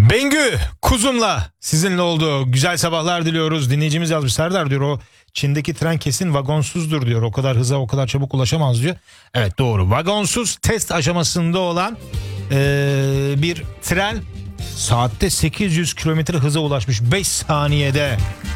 Bengü kuzumla sizinle olduğu güzel sabahlar diliyoruz. Dinleyicimiz yazmış, Serdar diyor, o Çin'deki tren kesin vagonsuzdur diyor. O kadar hıza o kadar çabuk ulaşamaz diyor. Evet, doğru, vagonsuz test aşamasında olan bir tren saatte 800 kilometre hıza ulaşmış 5 saniyede.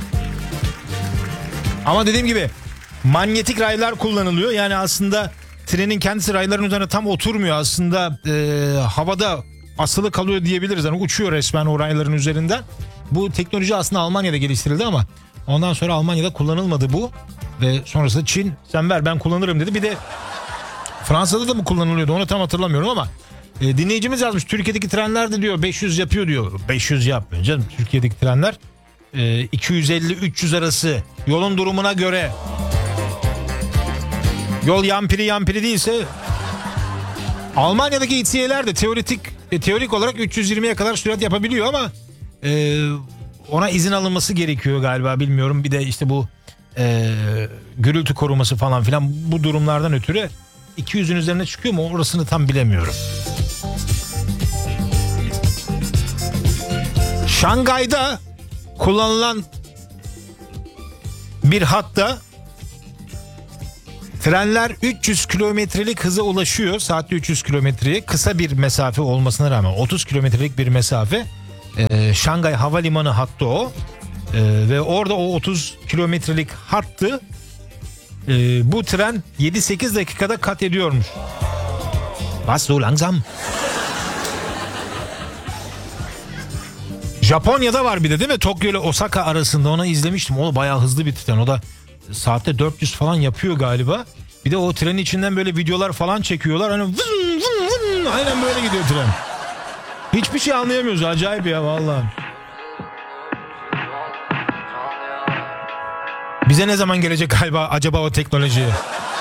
Ama dediğim gibi manyetik raylar kullanılıyor. Yani aslında trenin kendisi rayların üzerine tam oturmuyor. Aslında havada asılı kalıyor diyebiliriz. Yani uçuyor resmen o rayların üzerinden. Bu teknoloji aslında Almanya'da geliştirildi ama ondan sonra Almanya'da kullanılmadı bu. Ve sonrasında Çin sen ver ben kullanırım dedi. Bir de Fransa'da da mı kullanılıyordu onu tam hatırlamıyorum ama dinleyicimiz yazmış. Türkiye'deki trenler de diyor 500 yapıyor diyor. 500 yapmıyor canım. Türkiye'deki trenler 250-300 arası yolun durumuna göre. Yol yampiri değilse Almanya'daki İTÜ'ler de teorik olarak 320'ye kadar sürat yapabiliyor ama ona izin alınması gerekiyor galiba, bilmiyorum. Bir de işte bu gürültü koruması falan filan, bu durumlardan ötürü 200'ün üzerine çıkıyor mu orasını tam bilemiyorum. Şangay'da kullanılan bir hatta trenler 300 kilometrelik hıza ulaşıyor. Saatte 300 kilometreye, kısa bir mesafe olmasına rağmen 30 kilometrelik bir mesafe. Şangay Havalimanı hattı o. Ve orada o 30 kilometrelik hattı bu tren 7-8 dakikada kat ediyormuş. Was so langsam? Japonya'da var bir de, değil mi? Tokyo ile Osaka arasında, onu izlemiştim. O bayağı hızlı bir tren. O da saatte 400 falan yapıyor galiba. Bir de o trenin içinden böyle videolar falan çekiyorlar. Hani vın vın vın, aynen böyle gidiyor tren. Hiçbir şey anlayamıyoruz. Acayip ya vallahi. Bize ne zaman gelecek galiba acaba o teknoloji?